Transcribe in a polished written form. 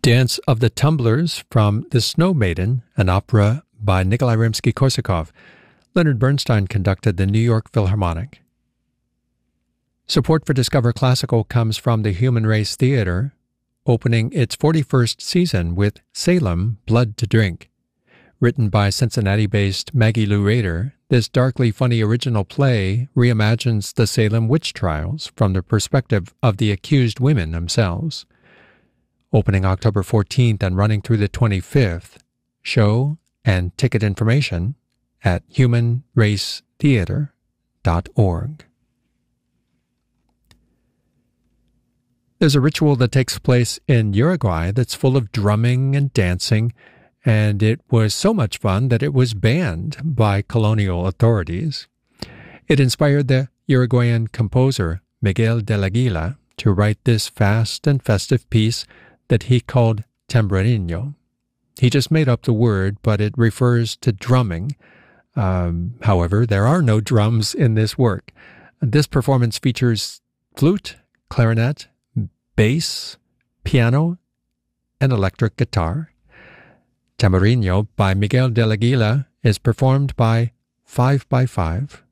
Dance of the Tumblers from The Snow Maiden, an opera by Nikolai Rimsky-Korsakov. Leonard Bernstein conducted the New York Philharmonic. Support for Discover Classical comes from the Human Race Theater, opening its 41st season with Salem, Blood to Drink. Written by Cincinnati-based Maggie Lou Rader, this darkly funny original play reimagines the Salem witch trials from the perspective of the accused women themselves. Opening October 14th and running through the 25th. Show and ticket information at humanracetheater.org. There's a ritual that takes place in Uruguay that's full of drumming and dancing, and it was so much fun that it was banned by colonial authorities. It inspired the Uruguayan composer Miguel del Aguila to write this fast and festive piece that he called Tamborino. He just made up the word, but it refers to drumming. However, there are no drums in this work. This performance features flute, clarinet, bass, piano, and electric guitar. Tamborino by Miguel del Aguila is performed by 5x5